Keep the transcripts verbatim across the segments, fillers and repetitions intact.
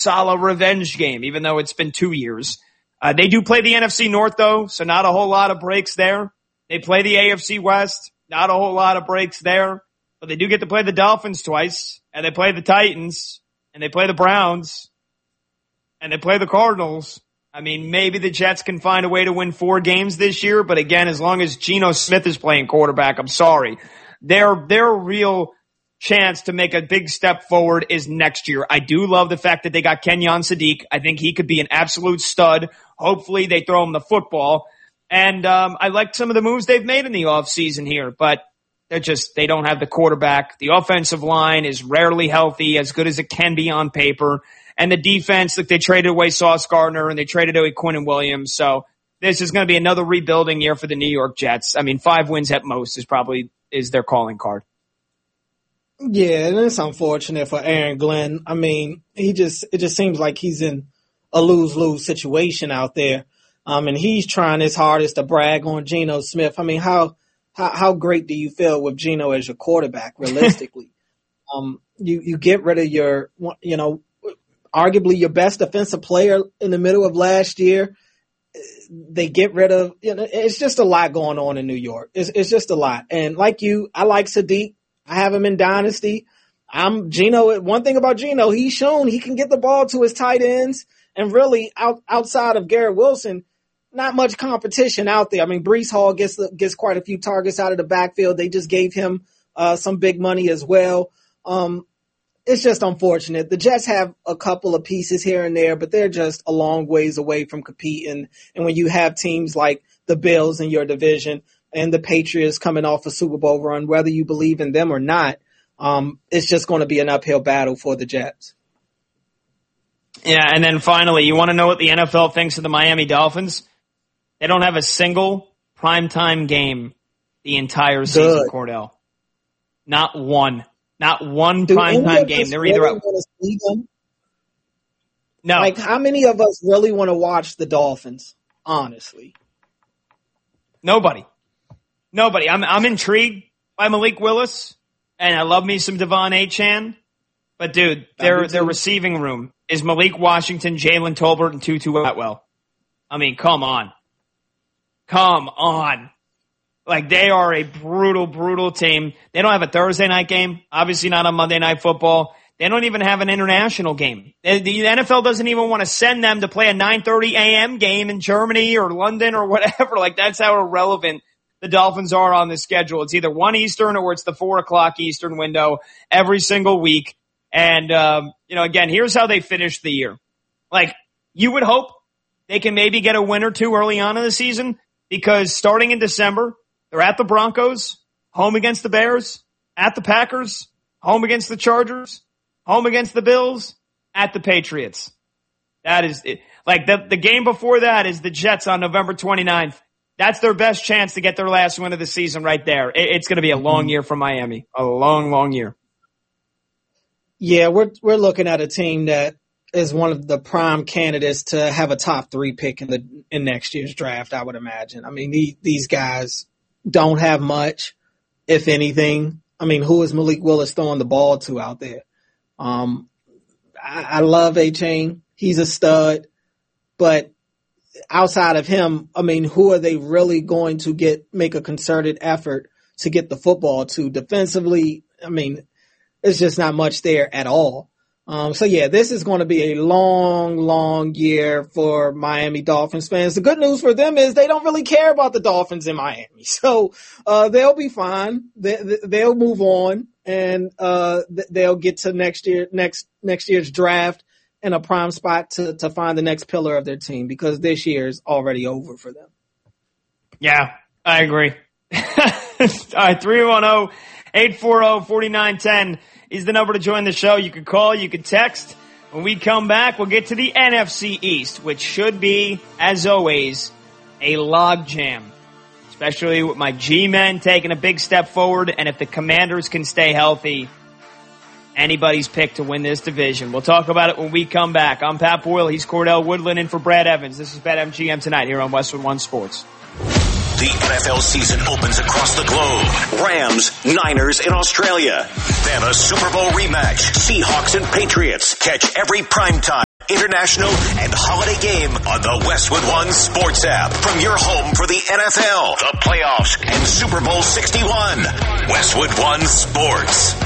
Saleh revenge game, even though it's been two years. Uh, they do play the N F C North, though, so not a whole lot of breaks there. They play the A F C West, not a whole lot of breaks there. But they do get to play the Dolphins twice, and they play the Titans, and they play the Browns, and they play the Cardinals. I mean, maybe the Jets can find a way to win four games this year, but again, as long as Geno Smith is playing quarterback, I'm sorry. Their, their real chance to make a big step forward is next year. I do love the fact that they got Kenyon Sadiq. I think he could be an absolute stud. Hopefully they throw him the football. And um, I like some of the moves they've made in the offseason here, but they're just, they don't have the quarterback. The offensive line is rarely healthy, as good as it can be on paper. And the defense, like they traded away Sauce Gardner and they traded away Quinnen Williams. So this is going to be another rebuilding year for the New York Jets. I mean, five wins at most is probably is their calling card. Yeah, and it's unfortunate for Aaron Glenn. I mean, he just it just seems like he's in a lose-lose situation out there. Um, and he's trying his hardest to brag on Geno Smith. I mean, how how how great do you feel with Geno as your quarterback, realistically? um, you you get rid of your, you know, arguably your best defensive player in the middle of last year. They get rid of, you know, it's just a lot going on in New York. It's, it's just a lot. And like you, I like Sadiq. I have him in Dynasty. I'm Geno. One thing about Geno, he's shown he can get the ball to his tight ends. And really, out, outside of Garrett Wilson, not much competition out there. I mean, Breece Hall gets gets quite a few targets out of the backfield. They just gave him uh, some big money as well. Um, It's just unfortunate. The Jets have a couple of pieces here and there, but they're just a long ways away from competing. And when you have teams like the Bills in your division and the Patriots coming off a Super Bowl run, whether you believe in them or not, um, it's just going to be an uphill battle for the Jets. Yeah, and then finally, you want to know what the N F L thinks of the Miami Dolphins? They don't have a single primetime game the entire season, Good. Cordell. Not one. Not one primetime game. They're either really up. No. Like, how many of us really want to watch the Dolphins? Honestly, nobody. Nobody. I'm I'm intrigued by Malik Willis, and I love me some Devon Achane. But dude, their their receiving room is Malik Washington, Jalen Tolbert, and Tutu Atwell. I mean, come on, come on. Like, they are a brutal, brutal team. They don't have a Thursday night game. Obviously not on Monday Night Football. They don't even have an international game. The N F L doesn't even want to send them to play a nine thirty a.m. game in Germany or London or whatever. Like, that's how irrelevant the Dolphins are on the schedule. It's either one Eastern or it's the four o'clock Eastern window every single week. And, um, you know, again, here's how they finished the year. Like, you would hope they can maybe get a win or two early on in the season, because starting in December, they're at the Broncos, home against the Bears, at the Packers, home against the Chargers, home against the Bills, at the Patriots. That is it. Like, the, the game before that is the Jets on November twenty-ninth. That's their best chance to get their last win of the season right there. It, it's going to be a long year for Miami. A long, long year. Yeah, we're we're looking at a team that is one of the prime candidates to have a top three pick in the in next year's draft, I would imagine. I mean, these, these guys don't have much, if anything. I mean, who is Malik Willis throwing the ball to out there? Um, I, I love Achane. He's a stud. But outside of him, I mean, who are they really going to get make a concerted effort to get the football to defensively? I mean, it's just not much there at all. Um, so, yeah, this is going to be a long, long year for Miami Dolphins fans. The good news for them is they don't really care about the Dolphins in Miami. So uh, they'll be fine. They, they'll move on, and uh, they'll get to next year, next next year's draft in a prime spot to, to find the next pillar of their team, because this year is already over for them. Yeah, I agree. All right, three one zero, eight four zero, four nine one zero is the number to join the show. You can call, you can text. When we come back, we'll get to the N F C East, which should be, as always, a logjam, especially with my G-men taking a big step forward, and if the Commanders can stay healthy, anybody's pick to win this division. We'll talk about it when we come back. I'm Pat Boyle. He's Cordell Woodland in for Brad Evans. This is BetMGM Tonight here on Westwood One Sports. The N F L season opens across the globe. Rams, Niners in Australia. Then a Super Bowl rematch. Seahawks and Patriots. Catch every primetime international, and holiday game on the Westwood One Sports app. From your home for the N F L, the playoffs, and Super Bowl sixty-one. Westwood One Sports.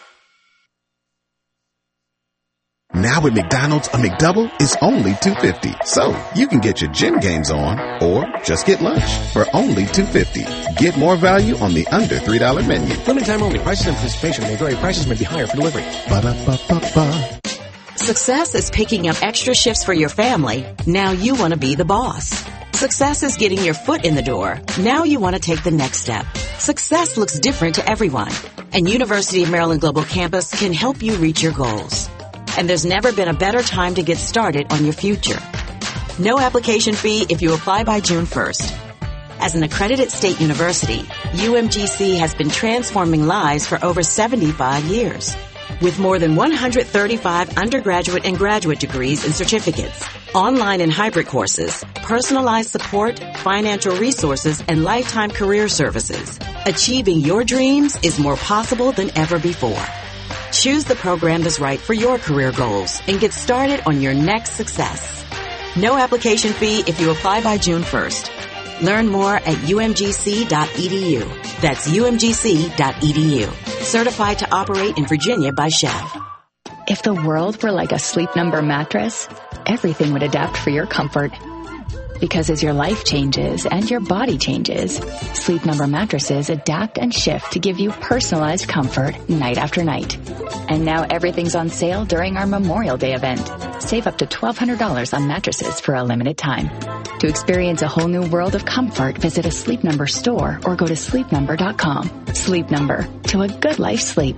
Now at McDonald's, a McDouble is only two dollars and fifty cents. So you can get your gym games on or just get lunch for only two dollars and fifty cents. Get more value on the under three dollar menu. Limited time only. Prices and participation may vary. Prices may be higher for delivery. Ba-da-ba-ba-ba. Success is picking up extra shifts for your family. Now you want to be the boss. Success is getting your foot in the door. Now you want to take the next step. Success looks different to everyone, and University of Maryland Global Campus can help you reach your goals. And there's never been a better time to get started on your future. No application fee if you apply by June first. As an accredited state university, U M G C has been transforming lives for over seventy-five years. With more than one hundred thirty-five undergraduate and graduate degrees and certificates, online and hybrid courses, personalized support, financial resources, and lifetime career services, achieving your dreams is more possible than ever before. Choose the program that's right for your career goals and get started on your next success. No application fee if you apply by June first. Learn more at U M G C dot E D U. That's U M G C dot E D U. Certified to operate in Virginia by Chev. If the world were like a Sleep Number mattress, everything would adapt for your comfort. Because as your life changes and your body changes, Sleep Number mattresses adapt and shift to give you personalized comfort night after night. And now everything's on sale during our Memorial Day event. Save up to twelve hundred dollars on mattresses for a limited time. To experience a whole new world of comfort, visit a Sleep Number store or go to sleep number dot com. Sleep Number, to a good life sleep.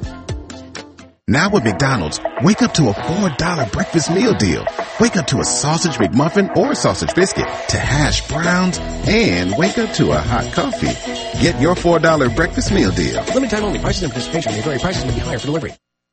Now at McDonald's, wake up to a four dollar breakfast meal deal. Wake up to a sausage McMuffin or sausage biscuit, to hash browns, and wake up to a hot coffee. Get your four dollar breakfast meal deal. Limited time only. Prices and participation may vary. Prices may be higher for delivery.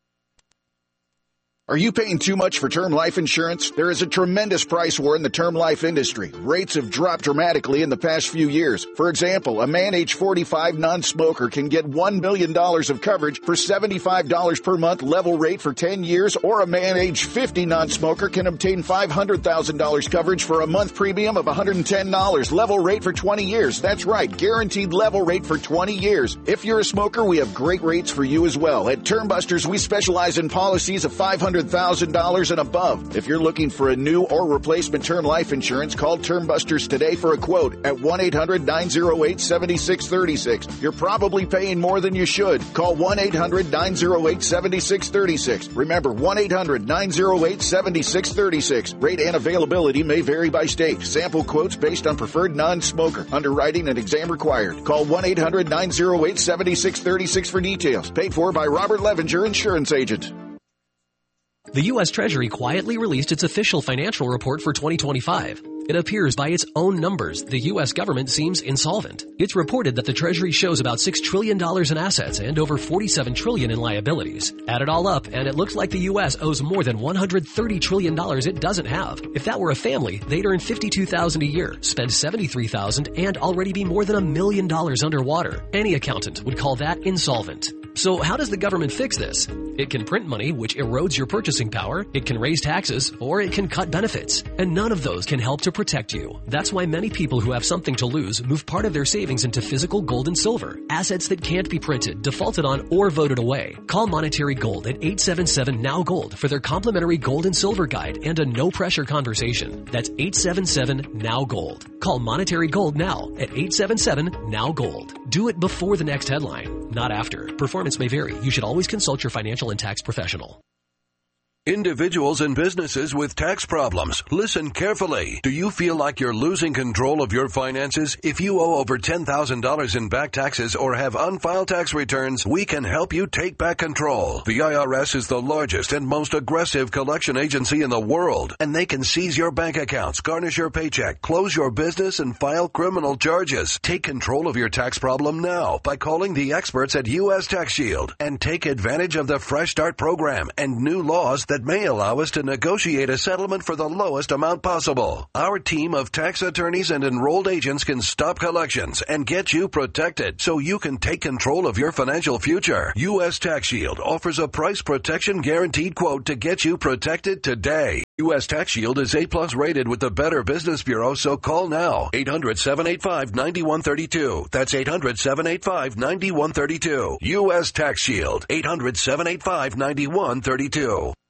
Are you paying too much for term life insurance? There is a tremendous price war in the term life industry. Rates have dropped dramatically in the past few years. For example, a man age forty-five non-smoker can get one million dollars of coverage for seventy-five dollars per month level rate for ten years, or a man age fifty non-smoker can obtain five hundred thousand dollars coverage for a month premium of one hundred ten dollars level rate for twenty years. That's right, guaranteed level rate for twenty years. If you're a smoker, we have great rates for you as well. At Term Busters, we specialize in policies of five hundred thousand dollars and above. If you're looking for a new or replacement term life insurance, call Term Busters today for a quote at one eight hundred nine oh eight seven six three six. You're probably paying more than you should. Call one eight hundred nine oh eight seven six three six. Remember, one eight hundred nine oh eight seven six three six. Rate and availability may vary by state. Sample quotes based on preferred non-smoker. Underwriting and exam required. Call one eight hundred nine oh eight seven six three six for details. Paid for by Robert Levenger, insurance agent. The U S Treasury quietly released its official financial report for twenty twenty-five. It appears by its own numbers, the U S government seems insolvent. It's reported that the Treasury shows about six trillion dollars in assets and over forty-seven trillion dollars in liabilities. Add it all up, and it looks like the U S owes more than one hundred thirty trillion dollars it doesn't have. If that were a family, they'd earn fifty-two thousand dollars a year, spend seventy-three thousand dollars, and already be more than a million dollars underwater. Any accountant would call that insolvent. So how does the government fix this? It can print money, which erodes your purchasing power, it can raise taxes, or it can cut benefits. And none of those can help to protect you. That's why many people who have something to lose move part of their savings into physical gold and silver, assets that can't be printed, defaulted on, or voted away. Call Monetary Gold at eight seven seven N O W Gold for their complimentary gold and silver guide and a no-pressure conversation. That's eight seven seven N O W Gold. Call Monetary Gold now at eight seven seven N O W Gold. Do it before the next headline, not after. Performance may vary. You should always consult your financial and tax professional. Individuals and businesses with tax problems, listen carefully. Do you feel like you're losing control of your finances? If you owe over ten thousand dollars in back taxes or have unfiled tax returns, we can help you take back control. The I R S is the largest and most aggressive collection agency in the world, and they can seize your bank accounts, garnish your paycheck, close your business, and file criminal charges. Take control of your tax problem now by calling the experts at U S Tax Shield and take advantage of the Fresh Start program and new laws that that may allow us to negotiate a settlement for the lowest amount possible. Our team of tax attorneys and enrolled agents can stop collections and get you protected so you can take control of your financial future. U S Tax Shield offers a price protection guaranteed quote to get you protected today. U S Tax Shield is A plus rated with the Better Business Bureau, so call now. eight hundred, seven eight five, nine one three two. That's eight hundred, seven eight five, nine one three two. U S Tax Shield. eight hundred, seven eight five, nine one three two.